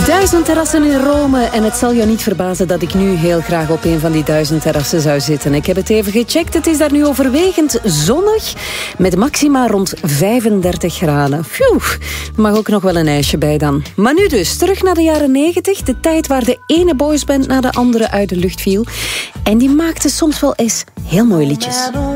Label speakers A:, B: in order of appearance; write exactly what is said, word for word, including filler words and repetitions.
A: Duizend terrassen in Rome en het zal je niet verbazen dat ik nu heel graag op een van die duizend terrassen zou zitten. Ik heb het even gecheckt, het is daar nu overwegend zonnig met maxima rond vijfendertig graden. Phew, er mag ook nog wel een ijsje bij dan. Maar nu dus, terug naar de jaren negentig, de tijd waar de ene boysband na de andere uit de lucht viel. En die maakte soms wel eens heel mooie liedjes.